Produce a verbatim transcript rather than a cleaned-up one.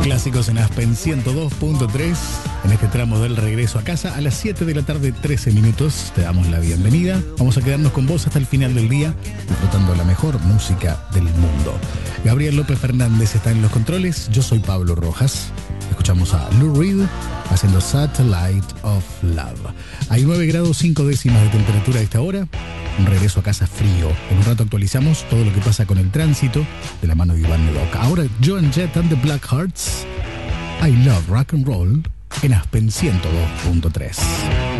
Clásicos en Aspen ciento dos punto tres. En este tramo del regreso a casa a las siete de la tarde, trece minutos. Te damos la bienvenida. Vamos a quedarnos con vos hasta el final del día, disfrutando la mejor música del mundo. Gabriel López Fernández está en los controles. Yo soy Pablo Rojas. Escuchamos a Lou Reed haciendo Satellite of Love. Hay nueve grados cinco décimas de temperatura a esta hora. Un regreso a casa frío. En un rato actualizamos todo lo que pasa con el tránsito de la mano de Iván Medoc. Ahora Joan Jett and the Blackhearts. I Love Rock and Roll en Aspen ciento dos punto tres.